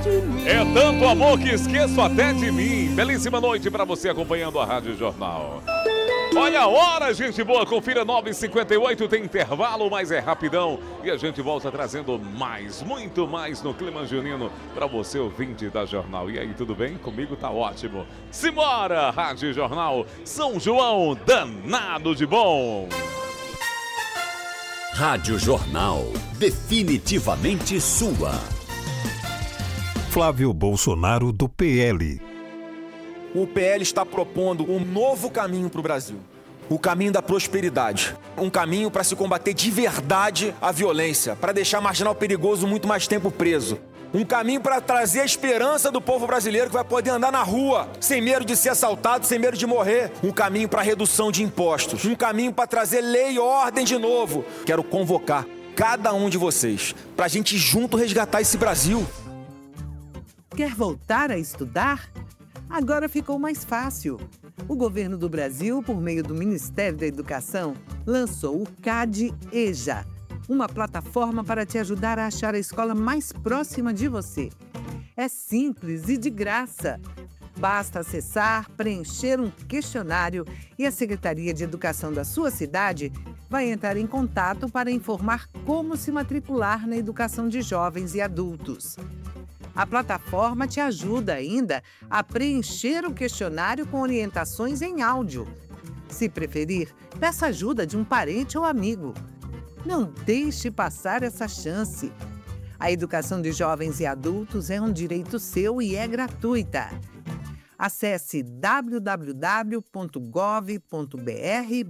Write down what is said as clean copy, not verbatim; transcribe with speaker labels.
Speaker 1: É tanto amor que esqueço até de mim. Belíssima noite para você acompanhando a Rádio Jornal. Olha a hora, gente boa. Confira 9h58, tem intervalo, mas é rapidão. E a gente volta trazendo mais, muito mais no clima junino para você, ouvinte da Jornal. E aí, tudo bem? Comigo tá ótimo. Simbora, Rádio Jornal. São João, danado de bom.
Speaker 2: Rádio Jornal, definitivamente sua.
Speaker 3: Flávio Bolsonaro, do PL.
Speaker 4: O PL está propondo um novo caminho para o Brasil. O caminho da prosperidade. Um caminho para se combater de verdade a violência, para deixar marginal perigoso muito mais tempo preso. Um caminho para trazer a esperança do povo brasileiro que vai poder andar na rua, sem medo de ser assaltado, sem medo de morrer. Um caminho para redução de impostos. Um caminho para trazer lei e ordem de novo. Quero convocar cada um de vocês para a gente junto resgatar esse Brasil.
Speaker 5: Quer voltar a estudar? Agora ficou mais fácil. O governo do Brasil, por meio do Ministério da Educação, lançou o CAD-EJA, uma plataforma para te ajudar a achar a escola mais próxima de você. É simples e de graça. Basta acessar, preencher um questionário e a Secretaria de Educação da sua cidade vai entrar em contato para informar como se matricular na educação de jovens e adultos. A plataforma te ajuda ainda a preencher o questionário com orientações em áudio. Se preferir, peça ajuda de um parente ou amigo. Não deixe passar essa chance. A educação de jovens e adultos é um direito seu e é gratuita. Acesse www.gov.br